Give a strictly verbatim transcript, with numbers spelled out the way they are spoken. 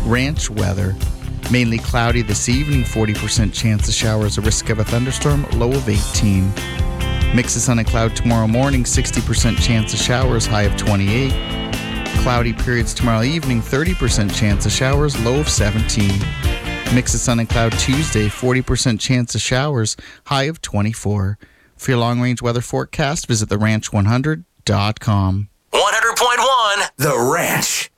Ranch weather. Mainly cloudy this evening, forty percent chance of showers, a risk of a thunderstorm, low of eighteen. Mix of sun and cloud tomorrow morning, sixty percent chance of showers, high of twenty-eight. Cloudy periods tomorrow evening, thirty percent chance of showers, low of seventeen. Mix of sun and cloud Tuesday, forty percent chance of showers, high of twenty-four. For your long-range weather forecast, visit the ranch one hundred dot com. one hundred point one The Ranch.